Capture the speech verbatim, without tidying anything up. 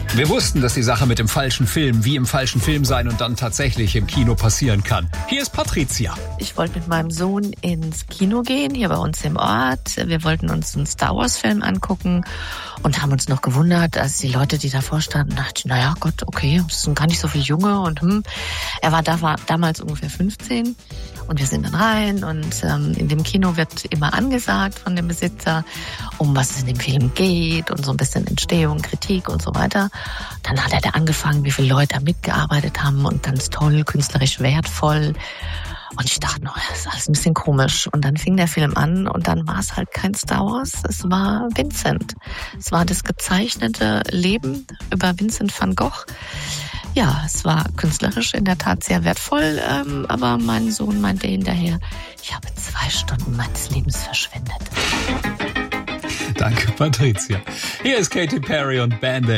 Wir wussten, dass die Sache mit dem falschen Film wie im falschen Film sein und dann tatsächlich im Kino passieren kann. Hier ist Patricia. Ich wollte mit meinem Sohn ins Kino gehen, hier bei uns im Ort. Wir wollten uns einen Star-Wars-Film angucken und haben uns noch gewundert, als die Leute, die davor standen, dachten, naja, Gott, okay, es sind gar nicht so viele Junge. Und hm, er war, da, war damals ungefähr fünfzehn und wir sind dann rein und ähm, in dem Kino wird immer angesagt von dem Besitzer, um was es in dem Film geht und so ein bisschen Entstehung, Kritik und so weiter. Dann hat er da angefangen, wie viele Leute da mitgearbeitet haben und ganz toll, künstlerisch wertvoll. Und ich dachte noch, das ist alles ein bisschen komisch. Und dann fing der Film an und dann war es halt kein Star Wars, es war Vincent. Es war das gezeichnete Leben über Vincent van Gogh. Ja, es war künstlerisch in der Tat sehr wertvoll, ähm, aber mein Sohn meinte hinterher, ich habe zwei Stunden meines Lebens verschwendet. Danke, Patricia. Hier ist Katy Perry und Band-Aid.